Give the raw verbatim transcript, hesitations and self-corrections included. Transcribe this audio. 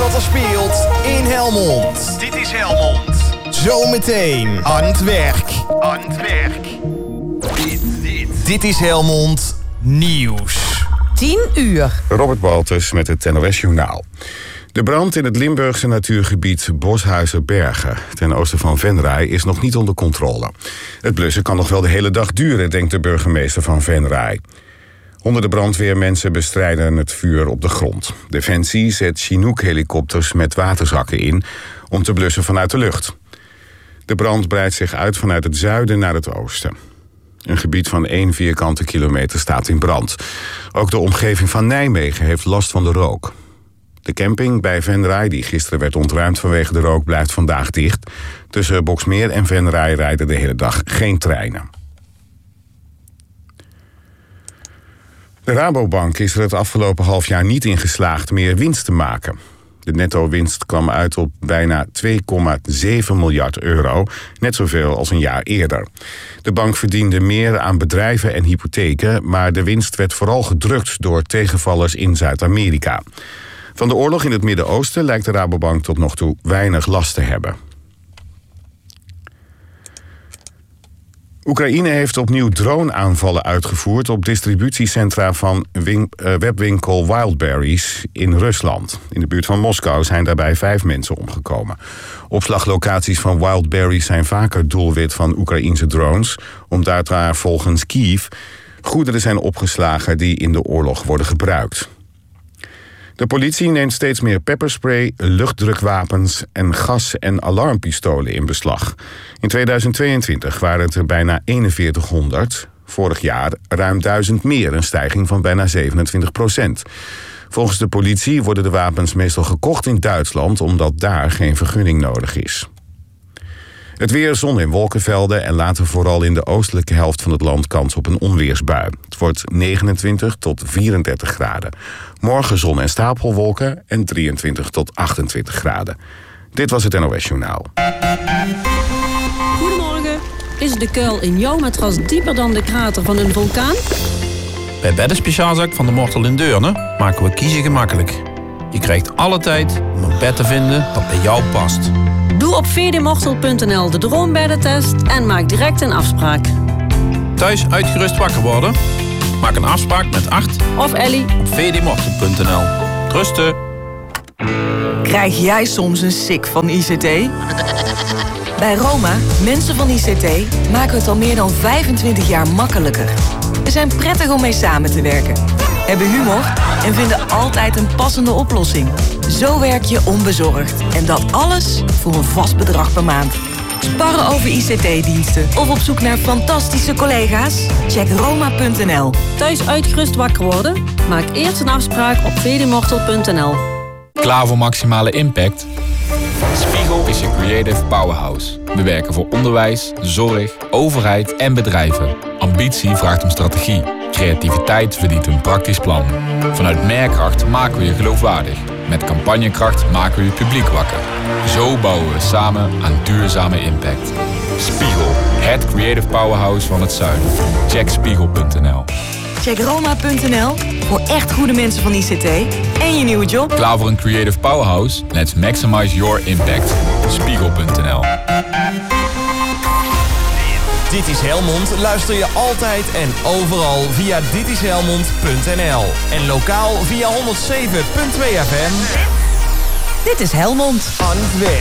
wat er speelt in Helmond. Dit is Helmond. Zometeen aan het werk. Aan het werk. Dit, dit. Dit is Helmond Nieuws. tien uur. Robert Baltus met het N O S Journaal. De brand in het Limburgse natuurgebied Boshuizen-Bergen ten oosten van Venray is nog niet onder controle. Het blussen kan nog wel de hele dag duren, denkt de burgemeester van Venray. Honderden brandweermensen bestrijden het vuur op de grond. Defensie zet Chinook-helikopters met waterzakken in om te blussen vanuit de lucht. De brand breidt zich uit vanuit het zuiden naar het oosten. Een gebied van één vierkante kilometer staat in brand. Ook de omgeving van Nijmegen heeft last van de rook. De camping bij Venray, die gisteren werd ontruimd vanwege de rook, blijft vandaag dicht. Tussen Boxmeer en Venray rijden de hele dag geen treinen. De Rabobank is er het afgelopen half jaar niet in geslaagd meer winst te maken. De netto-winst kwam uit op bijna twee komma zeven miljard euro, net zoveel als een jaar eerder. De bank verdiende meer aan bedrijven en hypotheken, maar de winst werd vooral gedrukt door tegenvallers in Zuid-Amerika. Van de oorlog in het Midden-Oosten lijkt de Rabobank tot nog toe weinig last te hebben. Oekraïne heeft opnieuw droneaanvallen uitgevoerd op distributiecentra van win- uh, webwinkel Wildberries in Rusland. In de buurt van Moskou zijn daarbij vijf mensen omgekomen. Opslaglocaties van Wildberries zijn vaker doelwit van Oekraïense drones, omdat daar volgens Kiev goederen zijn opgeslagen die in de oorlog worden gebruikt. De politie neemt steeds meer pepperspray, luchtdrukwapens en gas- en alarmpistolen in beslag. In tweeduizend tweeëntwintig waren het er bijna eenenveertighonderd. Vorig jaar ruim duizend meer, een stijging van bijna zevenentwintig procent. Volgens de politie worden de wapens meestal gekocht in Duitsland, omdat daar geen vergunning nodig is. Het weer, zon en wolkenvelden en later vooral in de oostelijke helft van het land kans op een onweersbui. Het wordt negenentwintig tot vierendertig graden. Morgen zon en stapelwolken en drieëntwintig tot achtentwintig graden. Dit was het N O S Journaal. Goedemorgen. Is de kuil in jouw matras dieper dan de krater van een vulkaan? Bij Bedden Speciaalzaak van de Mortel in Deurne maken we kiezen gemakkelijk. Je krijgt alle tijd om een bed te vinden dat bij jou past. Doe op v d mortel punt n l de droombeddentest en maak direct een afspraak. Thuis uitgerust wakker worden? Maak een afspraak met Art Of Ellie op v d mortel punt n l. Rusten. Krijg jij soms een sik van I C T? Bij Roma, mensen van I C T, maken we het al meer dan vijfentwintig jaar makkelijker. We zijn prettig om mee samen te werken, hebben humor en vinden altijd een passende oplossing. Zo werk je onbezorgd. En dat alles voor een vast bedrag per maand. Sparren over I C T-diensten of op zoek naar fantastische collega's? Check roma punt n l. thuis uitgerust wakker worden? Maak eerst een afspraak op v d mortel punt n l. Klaar voor maximale impact? Spiegel is je creative powerhouse. We werken voor onderwijs, zorg, overheid en bedrijven. Ambitie vraagt om strategie. Creativiteit verdient een praktisch plan. Vanuit Merkracht maken we je geloofwaardig. Met campagnekracht maken we je publiek wakker. Zo bouwen we samen aan duurzame impact. Spiegel, het creative powerhouse van het zuiden. Check spiegel punt n l. Check roma punt n l voor echt goede mensen van I C T en je nieuwe job. Klaar voor een creative powerhouse? Let's maximize your impact. spiegel punt n l. Dit is Helmond luister je altijd en overal via dit is helmond punt n l. En lokaal via honderdzeven punt twee F M. Dit is Helmond. Aan het werk.